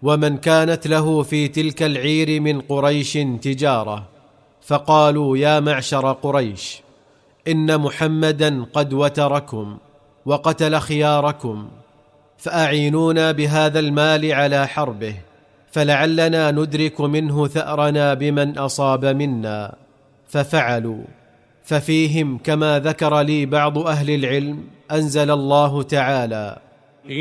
ومن كانت له في تلك العير من قريش تجارة، فقالوا: يا معشر قريش، إن محمدا قد وتركم وقتل خياركم، فأعينونا بهذا المال على حربه، فلعلنا ندرك منه ثأرنا بمن أصاب منا. ففعلوا. ففيهم كما ذكر لي بعض أهل العلم أنزل الله تعالى: